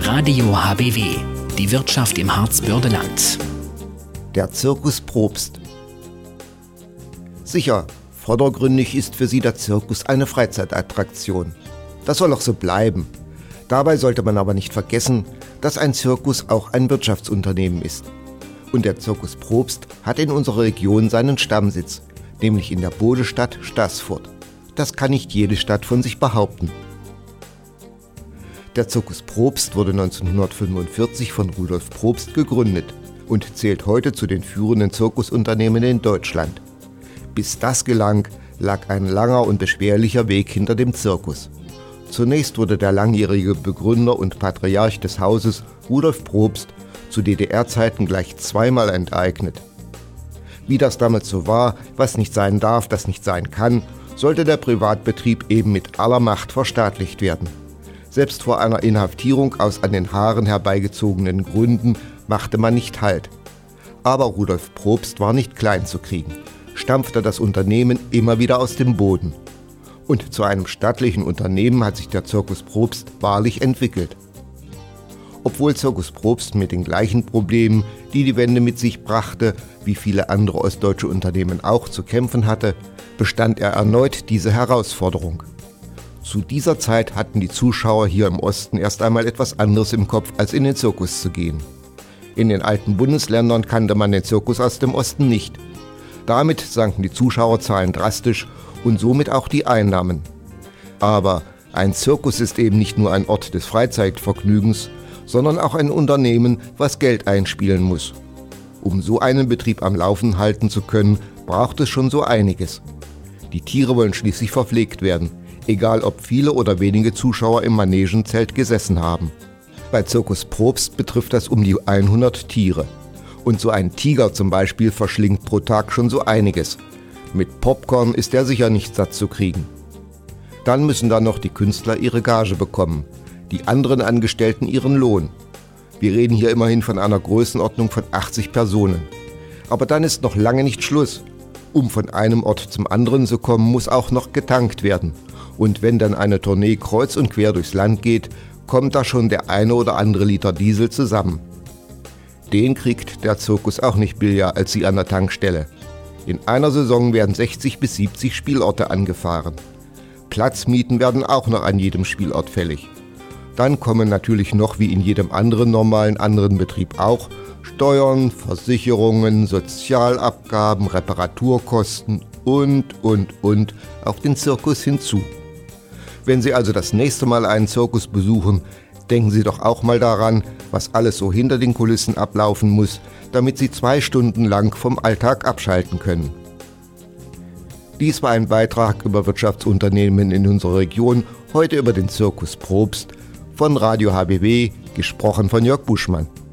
Radio HBW, die Wirtschaft im Harzbördeland. Der Zirkus Probst. Sicher, vordergründig ist für Sie der Zirkus eine Freizeitattraktion. Das soll auch so bleiben. Dabei sollte man aber nicht vergessen, dass ein Zirkus auch ein Wirtschaftsunternehmen ist. Und der Zirkus Probst hat in unserer Region seinen Stammsitz, nämlich in der Bodestadt Staßfurt. Das kann nicht jede Stadt von sich behaupten. Der Zirkus Probst wurde 1945 von Rudolf Probst gegründet und zählt heute zu den führenden Zirkusunternehmen in Deutschland. Bis das gelang, lag ein langer und beschwerlicher Weg hinter dem Zirkus. Zunächst wurde der langjährige Begründer und Patriarch des Hauses, Rudolf Probst, zu DDR-Zeiten gleich zweimal enteignet. Wie das damals so war, was nicht sein darf, das nicht sein kann, sollte der Privatbetrieb eben mit aller Macht verstaatlicht werden. Selbst vor einer Inhaftierung aus an den Haaren herbeigezogenen Gründen machte man nicht Halt. Aber Rudolf Probst war nicht klein zu kriegen, stampfte das Unternehmen immer wieder aus dem Boden. Und zu einem stattlichen Unternehmen hat sich der Zirkus Probst wahrlich entwickelt. Obwohl Zirkus Probst mit den gleichen Problemen, die die Wende mit sich brachte, wie viele andere ostdeutsche Unternehmen auch zu kämpfen hatte, bestand er erneut diese Herausforderung. Zu dieser Zeit hatten die Zuschauer hier im Osten erst einmal etwas anderes im Kopf, als in den Zirkus zu gehen. In den alten Bundesländern kannte man den Zirkus aus dem Osten nicht. Damit sanken die Zuschauerzahlen drastisch und somit auch die Einnahmen. Aber ein Zirkus ist eben nicht nur ein Ort des Freizeitvergnügens, sondern auch ein Unternehmen, was Geld einspielen muss. Um so einen Betrieb am Laufen halten zu können, braucht es schon so einiges. Die Tiere wollen schließlich verpflegt werden, egal ob viele oder wenige Zuschauer im Manegenzelt gesessen haben. Bei Zirkus Probst betrifft das um die 100 Tiere. Und so ein Tiger zum Beispiel verschlingt pro Tag schon so einiges. Mit Popcorn ist er sicher nicht satt zu kriegen. Dann müssen da noch die Künstler ihre Gage bekommen, die anderen Angestellten ihren Lohn. Wir reden hier immerhin von einer Größenordnung von 80 Personen. Aber dann ist noch lange nicht Schluss. Um von einem Ort zum anderen zu kommen, muss auch noch getankt werden. Und wenn dann eine Tournee kreuz und quer durchs Land geht, kommt da schon der eine oder andere Liter Diesel zusammen. Den kriegt der Zirkus auch nicht billiger als Sie an der Tankstelle. In einer Saison werden 60 bis 70 Spielorte angefahren. Platzmieten werden auch noch an jedem Spielort fällig. Dann kommen natürlich noch wie in jedem anderen normalen anderen Betrieb auch Steuern, Versicherungen, Sozialabgaben, Reparaturkosten und auf den Zirkus hinzu. Wenn Sie also das nächste Mal einen Zirkus besuchen, denken Sie doch auch mal daran, was alles so hinter den Kulissen ablaufen muss, damit Sie 2 Stunden lang vom Alltag abschalten können. Dies war ein Beitrag über Wirtschaftsunternehmen in unserer Region, heute über den Zirkus Probst, von Radio HBW, gesprochen von Jörg Buschmann.